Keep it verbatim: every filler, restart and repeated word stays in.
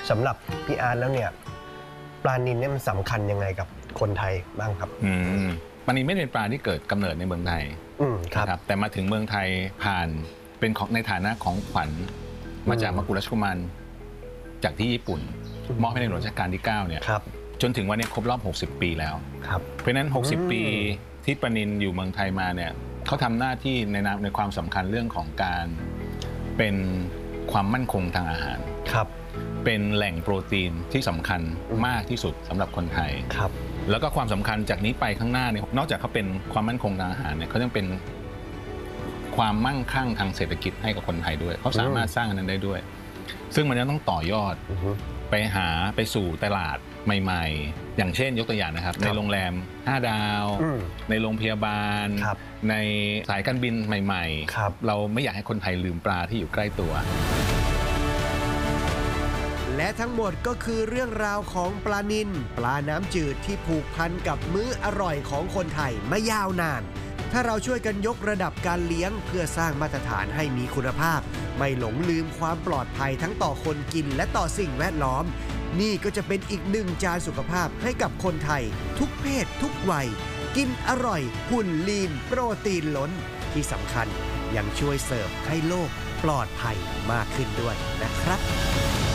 สำหรับพี่อาร์ตแล้วเนี่ยปลานิลเนี่ยมันสำคัญยังไงกับคนไทยบ้างครับอืมปลานิลไม่เป็นปลาที่เกิดกำเนิดในเมืองไทยนะครับแต่มาถึงเมืองไทยผ่านเป็นของในฐานะของขวัญมาจากมกุฎราชกุมารจากที่ญี่ปุ่นมอบให้ในหลวงรัชกาลที่เก้าเนี่ยจนถึงวันนี้ครบรอบหกสิบปีแล้วเพราะฉะนั้นหกสิบปีที่ปลานิลอยู่เมืองไทยมาเนี่ยเขาทำหน้าที่ในในความสำคัญเรื่องของการเป็นความมั่นคงทางอาหารครับเป็นแหล่งโปรตีนที่สำคัญมากที่สุดสำหรับคนไทยครับแล้วก็ความสำคัญจากนี้ไปข้างหน้าเนี่ยนอกจากเขาเป็นความมั่นคงทางอาหารเนี่ยเขายังเป็นความมั่งคั่งทางเศรษฐกิจให้กับคนไทยด้วยเขาสามารถสร้างอันนั้นได้ด้วยซึ่งมันจะต้องต่อยอดไปหาไปสู่ตลาดใหม่ๆอย่างเช่นยกตัวอย่างนะครับในโรงแรมห้าดาวในโรงพยาบาลในสายการบินใหม่ๆเราไม่อยากให้คนไทยลืมปลาที่อยู่ใกล้ตัวและทั้งหมดก็คือเรื่องราวของปลานิลปลาน้ำจืดที่ผูกพันกับมื้ออร่อยของคนไทยมายาวนานถ้าเราช่วยกันยกระดับการเลี้ยงเพื่อสร้างมาตรฐานให้มีคุณภาพไม่หลงลืมความปลอดภัยทั้งต่อคนกินและต่อสิ่งแวดล้อมนี่ก็จะเป็นอีกหนึ่งจานสุขภาพให้กับคนไทยทุกเพศทุกวัยกินอร่อยหุ่นลีนโปรตีนล้นที่สำคัญยังช่วยเสิร์ฟให้โลกปลอดภัยมากขึ้นด้วยนะครับ